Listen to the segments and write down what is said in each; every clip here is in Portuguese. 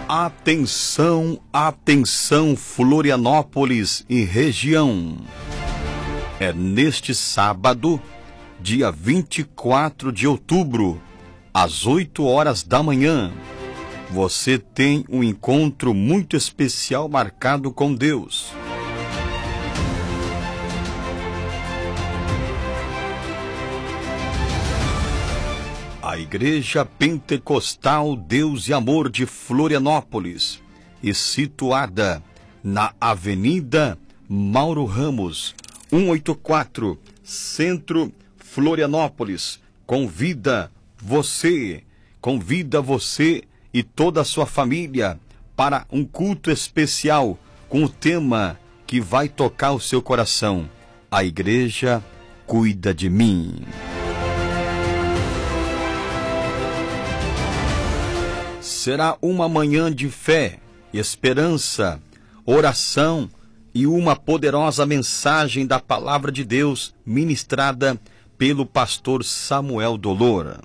Atenção, atenção, Florianópolis e região. É neste sábado, dia 24 de outubro, às 8 horas da manhã. Você tem um encontro muito especial marcado com Deus. A Igreja Pentecostal Deus e Amor de Florianópolis e situada na Avenida Mauro Ramos, 184, Centro, Florianópolis, convida você e toda a sua família para um culto especial com o tema que vai tocar o seu coração. A Igreja cuida de mim. Será uma manhã de fé, esperança, oração e uma poderosa mensagem da Palavra de Deus ministrada pelo pastor Samuel Dolor.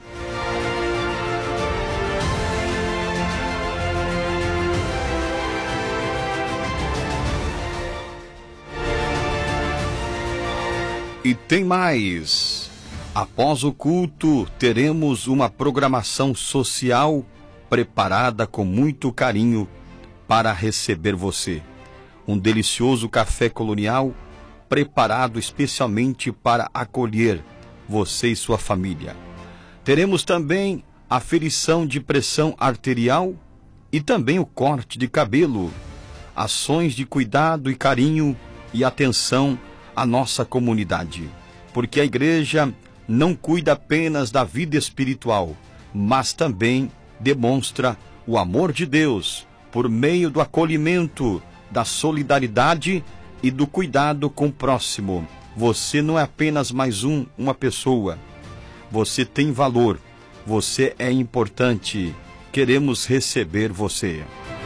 E tem mais. Após o culto, teremos uma programação social preparada com muito carinho para receber você. Um delicioso café colonial preparado especialmente para acolher você e sua família. Teremos também aferição de pressão arterial e também o corte de cabelo. Ações de cuidado e carinho e atenção à nossa comunidade. Porque a igreja não cuida apenas da vida espiritual, mas também demonstra o amor de Deus por meio do acolhimento, da solidariedade e do cuidado com o próximo. Você não é apenas mais uma pessoa. Você tem valor. Você é importante. Queremos receber você.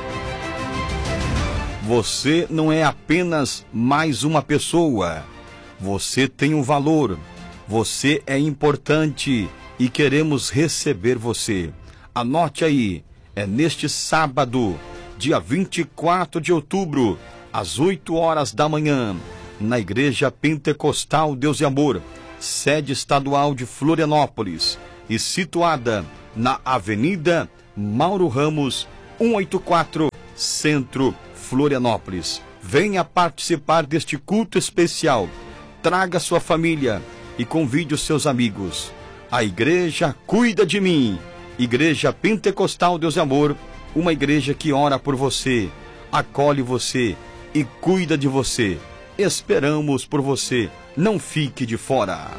Você não é apenas mais uma pessoa. Você tem um valor. Você é importante e queremos receber você. Anote aí, é neste sábado, dia 24 de outubro, às 8 horas da manhã, na Igreja Pentecostal Deus e Amor, sede estadual de Florianópolis e situada na Avenida Mauro Ramos, 184, Centro, Florianópolis. Venha participar deste culto especial. Traga sua família e convide os seus amigos. A igreja cuida de mim. Igreja Pentecostal Deus e Amor, uma igreja que ora por você, acolhe você e cuida de você. Esperamos por você. Não fique de fora.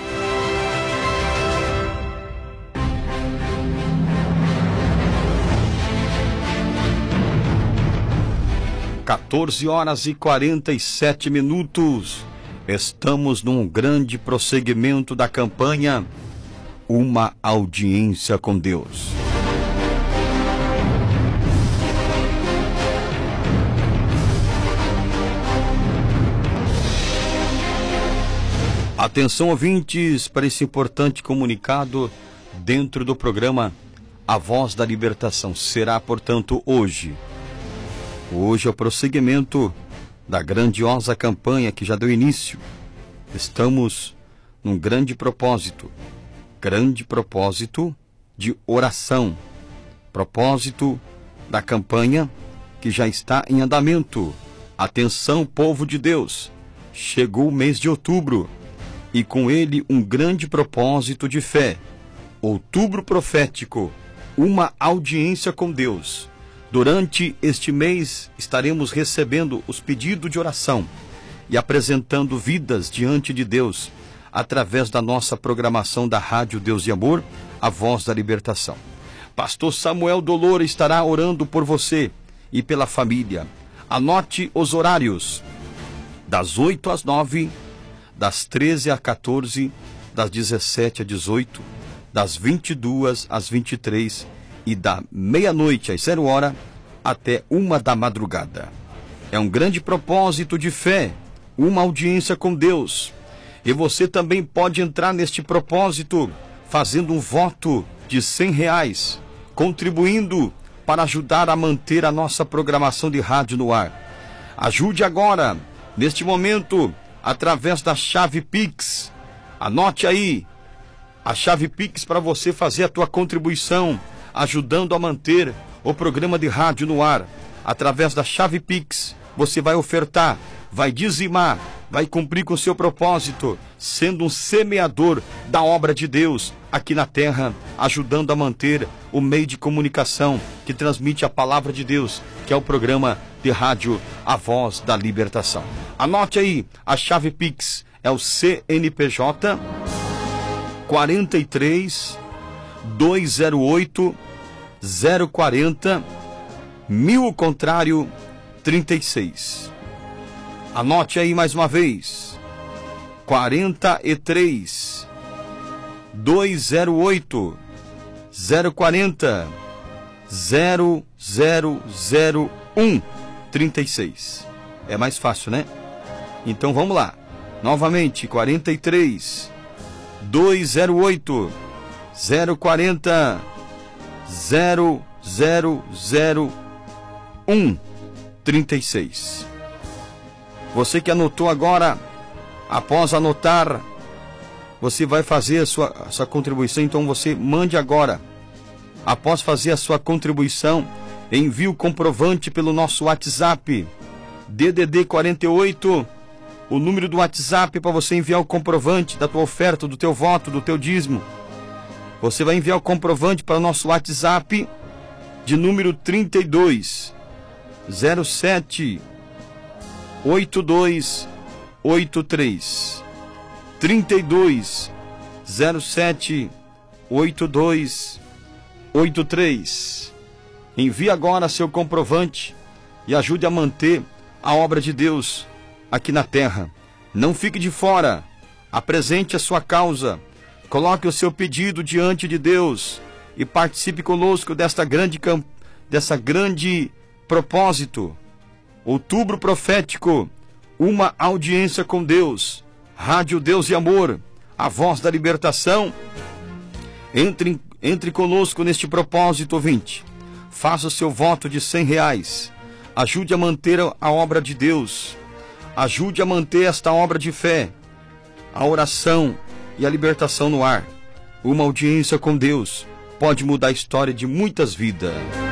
(14h47). Estamos num grande prosseguimento da campanha Uma Audiência com Deus. Atenção, ouvintes, para esse importante comunicado dentro do programa A Voz da Libertação. Será, portanto, hoje. Hoje é o prosseguimento da grandiosa campanha que já deu início. Estamos num grande propósito de oração, propósito da campanha que já está em andamento. Atenção, povo de Deus, chegou o mês de outubro e com ele um grande propósito de fé. Outubro profético, uma audiência com Deus. Durante este mês estaremos recebendo os pedidos de oração e apresentando vidas diante de Deus através da nossa programação da Rádio Deus e Amor, a Voz da Libertação. Pastor Samuel Dolor estará orando por você e pela família. Anote os horários: das 8 às 9, das 13 às 14, das 17 às 18, das 22 às 23 e da meia-noite às 0 horas até 1 da madrugada. É um grande propósito de fé, uma audiência com Deus. E você também pode entrar neste propósito fazendo um voto de R$100, contribuindo para ajudar a manter a nossa programação de rádio no ar. Ajude agora, neste momento, através da chave Pix. Anote aí a chave Pix para você fazer a tua contribuição, ajudando a manter o programa de rádio no ar. Através da chave Pix, você vai ofertar, vai dizimar, vai cumprir com o seu propósito, sendo um semeador da obra de Deus aqui na terra, ajudando a manter o meio de comunicação que transmite a palavra de Deus, que é o programa de rádio A Voz da Libertação. Anote aí, a chave Pix é o CNPJ 43 208 040 1000 ao contrário 36. Anote aí mais uma vez, 43 208 040 0001 36. É mais fácil, né? Então vamos lá. Novamente, 43 208 040 0001 36. Você que anotou agora, após anotar, você vai fazer a sua contribuição. Então você mande agora. Após fazer a sua contribuição, envie o comprovante pelo nosso WhatsApp, DDD 48, o número do WhatsApp para você enviar o comprovante da tua oferta, do teu voto, do teu dízimo. Você vai enviar o comprovante para o nosso WhatsApp de número 32 07 8283 32 07 8283. Envie agora seu comprovante e ajude a manter a obra de Deus aqui na terra. Não fique de fora. Apresente a sua causa. Coloque o seu pedido diante de Deus e participe conosco dessa grande propósito. Outubro Profético, uma audiência com Deus. Rádio Deus e Amor, a voz da libertação. Entre conosco neste propósito, ouvinte. Faça o seu voto de R$100. Ajude a manter a obra de Deus. Ajude a manter esta obra de fé, a oração e a libertação no ar. Uma audiência com Deus pode mudar a história de muitas vidas.